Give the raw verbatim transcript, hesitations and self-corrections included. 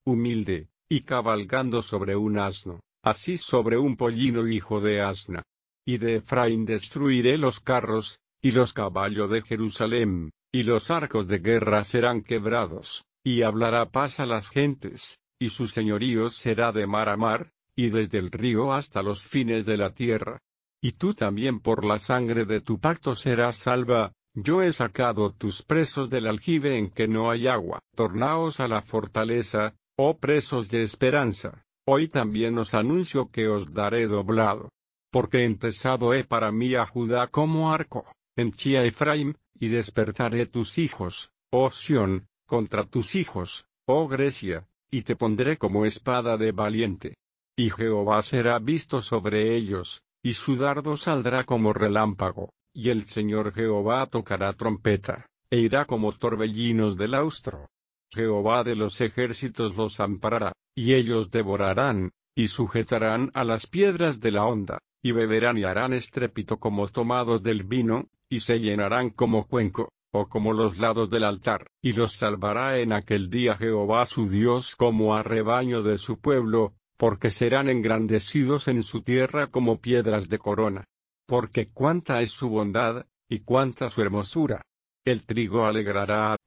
humilde, y cabalgando sobre un asno, así sobre un pollino hijo de asna. Y de Efraín destruiré los carros, y los caballos de Jerusalén, y los arcos de guerra serán quebrados, y hablará paz a las gentes, y su señorío será de mar a mar, y desde el río hasta los fines de la tierra. Y tú también por la sangre de tu pacto serás salva, yo he sacado tus presos del aljibe en que no hay agua. Tornaos a la fortaleza, oh presos de esperanza, hoy también os anuncio que os daré doblado. Porque entesado he para mí a Judá como arco, henchí a Efraín, y despertaré tus hijos, oh Sión, contra tus hijos, oh Grecia, y te pondré como espada de valiente. Y Jehová será visto sobre ellos, y su dardo saldrá como relámpago, y el Señor Jehová tocará trompeta, e irá como torbellinos del austro. Jehová de los ejércitos los amparará, y ellos devorarán, y sujetarán a las piedras de la honda, y beberán y harán estrépito como tomados del vino, y se llenarán como cuenco, o como los lados del altar, y los salvará en aquel día Jehová su Dios como a rebaño de su pueblo, porque serán engrandecidos en su tierra como piedras de corona. Porque cuánta es su bondad, y cuánta su hermosura. El trigo alegrará a